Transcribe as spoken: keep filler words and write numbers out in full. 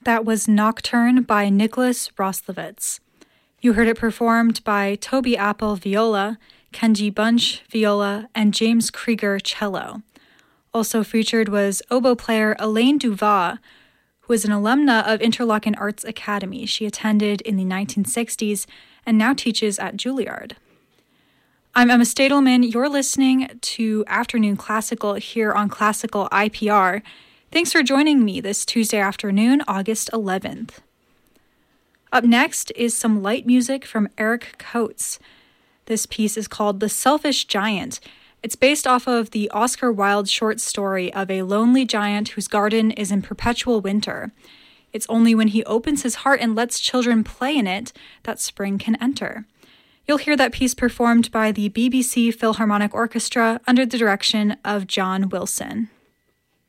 That was Nocturne by Nicholas Roslovitz. You heard it performed by Toby Apple viola, Kenji Bunch viola, and James Krieger cello. Also featured was oboe player Elaine Duval, who is an alumna of Interlochen Arts Academy. She attended in the nineteen sixties and now teaches at Juilliard. I'm Emma Stadelman. You're listening to Afternoon Classical here on Classical I P R. Thanks for joining me this Tuesday afternoon, August eleventh. Up next is some light music from Eric Coates. This piece is called The Selfish Giant. It's based off of the Oscar Wilde short story of a lonely giant whose garden is in perpetual winter. It's only when he opens his heart and lets children play in it that spring can enter. You'll hear that piece performed by the B B C Philharmonic Orchestra under the direction of John Wilson.